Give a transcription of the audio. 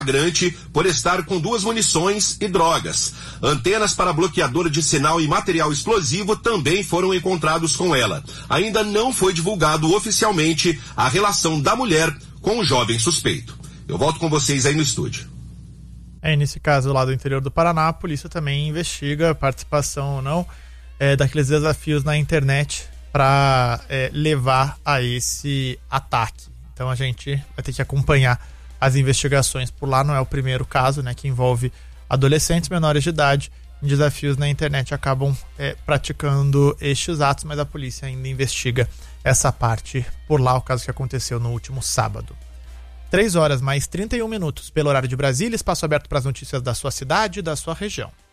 flagrante por estar com 2 munições e drogas. Antenas para bloqueador de sinal e material explosivo também foram encontrados com ela. Ainda não foi divulgado oficialmente a relação da mulher com o jovem suspeito. Eu volto com vocês aí no estúdio. Nesse caso lá do interior do Paraná, a polícia também investiga a participação ou não daqueles desafios na internet para levar a esse ataque. Então a gente vai ter que acompanhar as investigações por lá. Não é o primeiro caso, né, que envolve adolescentes menores de idade em desafios na internet, acabam praticando estes atos, mas a polícia ainda investiga essa parte por lá, o caso que aconteceu no último sábado. 3 horas mais 31 minutos pelo horário de Brasília, espaço aberto para as notícias da sua cidade e da sua região.